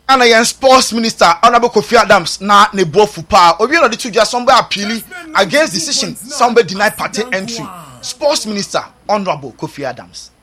And I sports minister Honorable Kofi Adams na ne bofu pa. Obi no dey to just somebody appeal against decision somebody deny party entry. Sports minister Honorable Kofi Adams.